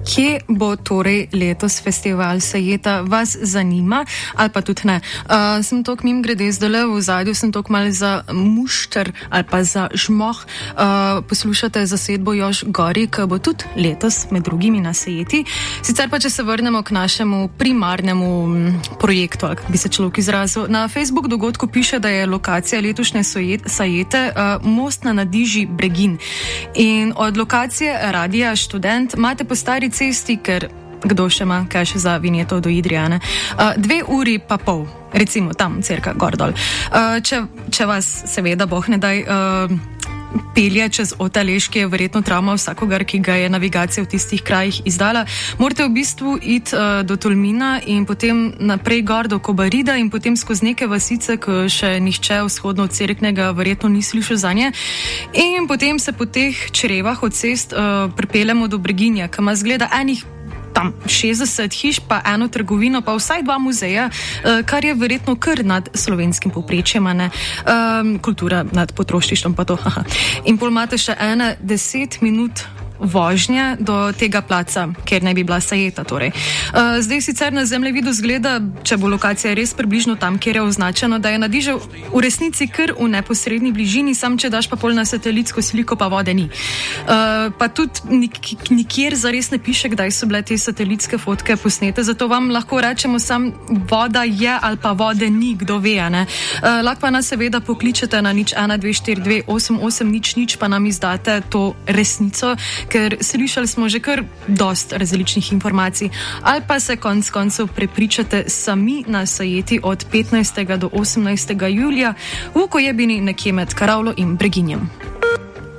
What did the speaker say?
Kje bo torej letos festival Sajeta? Vas zanima ali pa tudi ne? Sem tok mim grede zdajle v ozadju, sem tok malo za mušter ali pa za žmoh. Poslušate zasedbo Jož Gori, ki bo tudi letos med drugimi na Sajeti. Sicer pa, če se vrnemo k našemu primarnemu projektu, ali bi se človek izrazil, na Facebook dogodku piše, da je lokacija letošnje Sajete most na Nadiži Bregin. In od lokacije Radia Študent imate po stari cesti, ker kdo še ima kaj še za vinjeto do Idrijane, 2 uri pa pol, recimo tam, cirka gor dol. Če vas seveda boh ne daj pelje čez Otaleš, ki je verjetno travma vsakogar, ki ga je navigacija v tistih krajih izdala, morate v bistvu iti do Tolmina in potem naprej gor do Kobarida in potem skozi neke vasice, ko še nihče vzhodno od Cerknega verjetno ni slišal zanje. In potem se po teh črevah od cest pripeljemo do Breginja, ki ima zgleda enih tam 60 hiš, pa eno trgovino, pa vsaj 2 muzeja, kar je verjetno kar nad slovenskim povprečjem, ne? Kultura nad potrošništvom pa to. In pol imate še 10 minut vožnje do tega placa, kjer naj bi bila Sajeta. Torej. Zdaj sicer na zemljevidu zgleda, če bo lokacija res približno tam, kjer je označeno, da je Nadiža v resnici kar v neposredni bližini, sam če daš pa pol na satelitsko sliko, pa vode ni. Pa tudi nikjer zares ne piše, kdaj so bile te satelitske fotke posnete, zato vam lahko rečemo sam voda je ali pa vode ni, kdo ve, ne. Lahko pa nas seveda pokličete na 01 242 88 00 pa nam izdate to resnico, ker slišali smo že kar dost različnih informacij. Ali pa se konec koncev prepričate sami na Sajeti od 15. do 18. julija v Kojebini nekje med Karavlo in Breginjem.